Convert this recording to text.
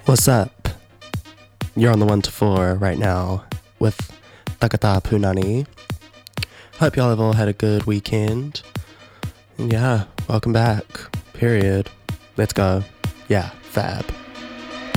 What's up? You're on the 1 to 4 right now with Takata Punani. Hope y'all have all had a good weekend. And yeah, welcome back. Period. Let's go. Yeah, fab.